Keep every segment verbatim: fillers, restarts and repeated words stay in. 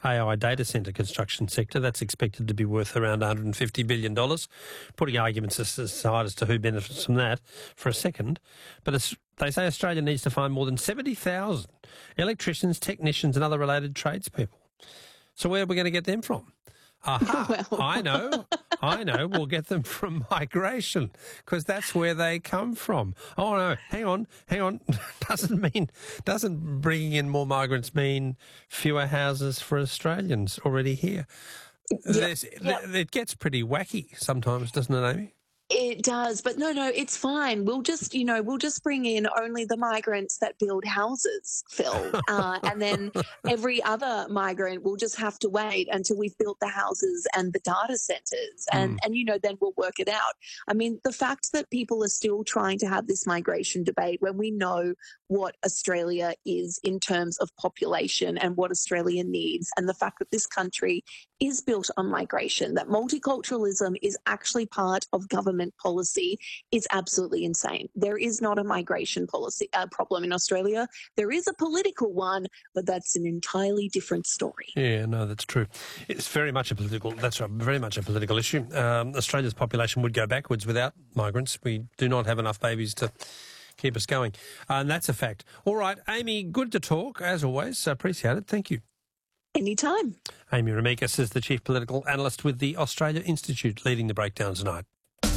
A I data centre construction sector. That's expected to be worth around one hundred fifty billion dollars, putting arguments aside as to who benefits from that for a second. But it's, they say Australia needs to find more than seventy thousand electricians, technicians and other related tradespeople. So where are we going to get them from? Aha, well. I know, I know. We'll get them from migration because that's where they come from. Oh, no, hang on, hang on. Doesn't mean, doesn't bringing in more migrants mean fewer houses for Australians already here? Yep, yep. It gets pretty wacky sometimes, doesn't it, Amy? It does, but no, no, it's fine. We'll just, you know, we'll just bring in only the migrants that build houses, Phil. Uh, and then every other migrant will just have to wait until we've built the houses and the data centres. And, mm. and, you know, then we'll work it out. I mean, the fact that people are still trying to have this migration debate when we know what Australia is in terms of population and what Australia needs, and the fact that this country is built on migration, that multiculturalism is actually part of government policy, is absolutely insane. There is not a migration policy uh, problem in Australia. There is a political one, but that's an entirely different story. Yeah, no, that's true. It's very much a political, that's right, very much a political issue. Um, Australia's population would go backwards without migrants. We do not have enough babies to keep us going. Uh, and that's a fact. All right, Amy, good to talk, as always. Appreciate it. Thank you. Anytime. Amy Remeikis is the Chief Political Analyst with the Australia Institute, leading the breakdown tonight.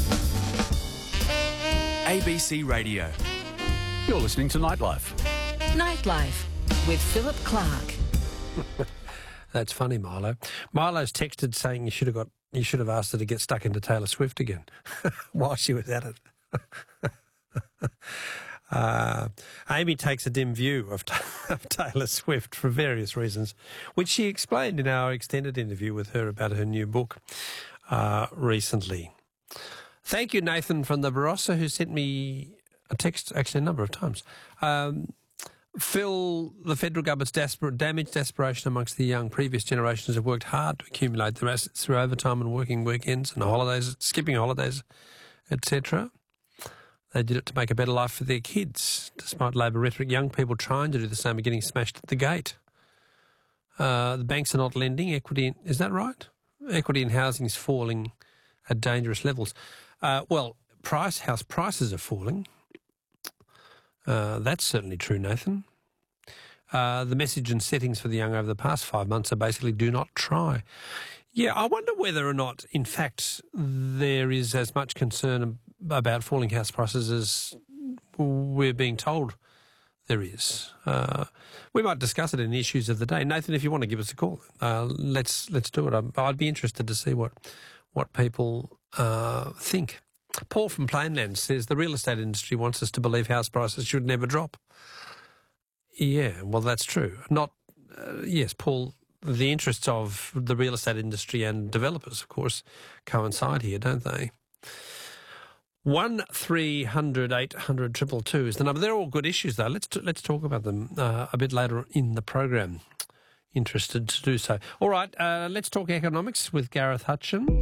A B C Radio. You're listening to Nightlife. Nightlife with Philip Clark. That's funny, Milo. Milo's texted saying you should have got you should have asked her to get stuck into Taylor Swift again while she was at it. Uh, Amy takes a dim view of, of Taylor Swift for various reasons, which she explained in our extended interview with her about her new book uh, recently. Thank you, Nathan from the Barossa, who sent me a text actually a number of times. Um, Phil, the federal government's desperate, damaged desperation amongst the young. Previous generations have worked hard to accumulate their assets through overtime and working weekends and holidays, skipping holidays, et cetera. They did it to make a better life for their kids. Despite Labor rhetoric, young people trying to do the same are getting smashed at the gate. Uh, the banks are not lending. Equity, in, is that right? Equity in housing is falling at dangerous levels. Uh, well, price house prices are falling. Uh, that's certainly true, Nathan. Uh, the message and settings for the young over the past five months are basically do not try. Yeah, I wonder whether or not, in fact, there is as much concern about falling house prices as we're being told there is. Uh, we might discuss it in the issues of the day. Nathan, if you want to give us a call, uh, let's let's do it. I'd, I'd be interested to see what what people uh, think. Paul from Plainlands says the real estate industry wants us to believe house prices should never drop. Yeah, well, that's true. Not uh, yes, Paul. The interests of the real estate industry and developers, of course, coincide here, don't they? One three hundred eight hundred triple two is the number. They're all good issues, though. Let's t- let's talk about them uh, a bit later in the program. Interested to do so. All right, uh, let's talk economics with Gareth Hutchins.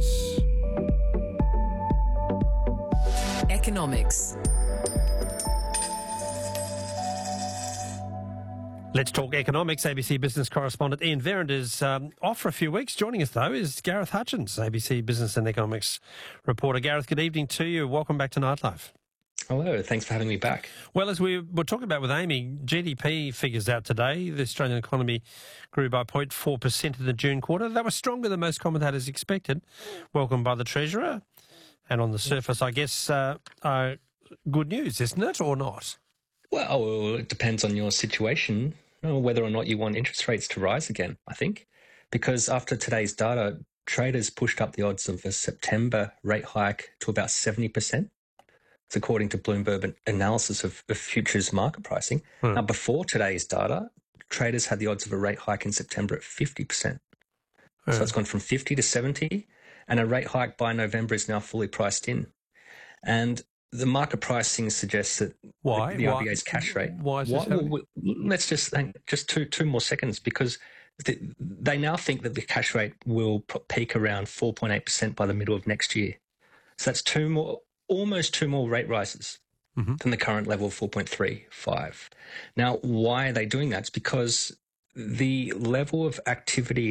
Economics. Let's talk economics. A B C Business correspondent Ian Verrand is um, off for a few weeks. Joining us, though, is Gareth Hutchins, A B C Business and Economics reporter. Gareth, good evening to you. Welcome back to Nightlife. Hello, thanks for having me back. Well, as we were talking about with Amy, G D P figures out today. The Australian economy grew by zero point four percent in the June quarter. That was stronger than most commentators expected. Welcomed by the Treasurer. And on the surface, I guess, uh, uh, good news, isn't it, or not? Well, it depends on your situation, whether or not you want interest rates to rise again, I think. Because after today's data, traders pushed up the odds of a September rate hike to about seventy percent. It's according to Bloomberg analysis of, of futures market pricing. Hmm. Now, before today's data, traders had the odds of a rate hike in September at fifty percent. Hmm. So it's gone from fifty to seventy, and a rate hike by November is now fully priced in. And the market pricing suggests that why? the, the why? R B A's cash rate. Why is why, this well, let's just think just two two more seconds, because the, they now think that the cash rate will peak around four point eight percent by the middle of next year. So that's two more, almost two more rate rises mm-hmm. than the current level of four point three five. Now, why are they doing that? It's because the level of activity